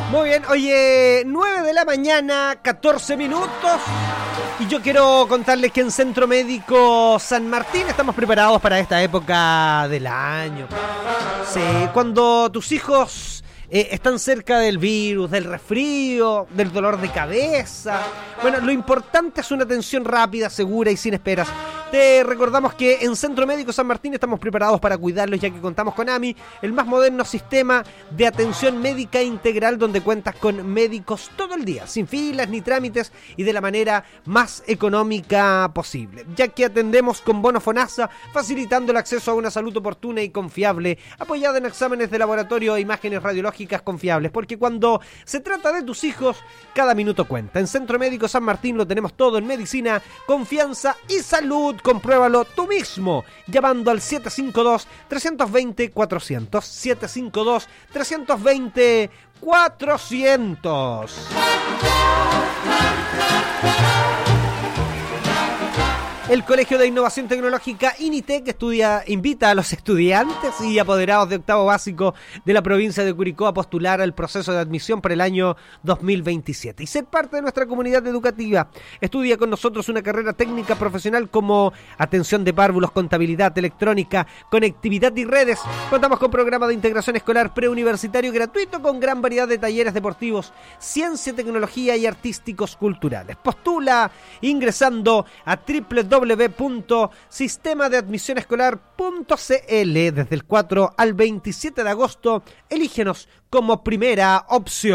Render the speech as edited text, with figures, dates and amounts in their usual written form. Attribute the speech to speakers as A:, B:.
A: Muy bien, oye, 9 de la mañana, 14 minutos. Y yo quiero contarles que en Centro Médico San Martín estamos preparados para esta época del año. Sí, cuando tus hijos están cerca del virus, del resfrío, del dolor de cabeza. Bueno, lo importante es una atención rápida, segura y sin esperas. Te recordamos que en Centro Médico San Martín estamos preparados para cuidarlos, ya que contamos con AMI, el más moderno sistema de atención médica integral, donde cuentas con médicos todo el día, sin filas ni trámites y de la manera más económica posible, ya que atendemos con bono FONASA, facilitando el acceso a una salud oportuna y confiable, apoyada en exámenes de laboratorio e imágenes radiológicas confiables, porque cuando se trata de tus hijos, cada minuto cuenta. En Centro Médico San Martín lo tenemos todo en medicina, confianza y salud. Compruébalo tú mismo llamando al 752-320-400, 752-320-400. El Colegio de Innovación Tecnológica INITEC invita a los estudiantes y apoderados de octavo básico de la provincia de Curicó a postular al proceso de admisión para el año 2027 y ser parte de nuestra comunidad educativa. Estudia con nosotros una carrera técnica profesional como atención de párvulos, contabilidad, electrónica, conectividad y redes. Contamos con programa de integración escolar preuniversitario gratuito con gran variedad de talleres deportivos, ciencia, tecnología y artísticos culturales. Postula ingresando a www.sistemadeadmisionescolar.cl. Desde el 4 al 27 de agosto, elígenos como primera opción.